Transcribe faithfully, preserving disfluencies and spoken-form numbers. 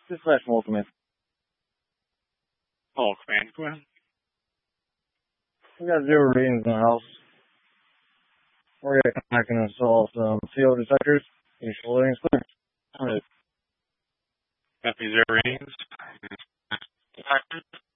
Dispatch will come in. Oh, command, go ahead. We got zero readings in the house. We're going to come back and install some C O detectors. Usual loading is clear. All right. Copy, zero readings.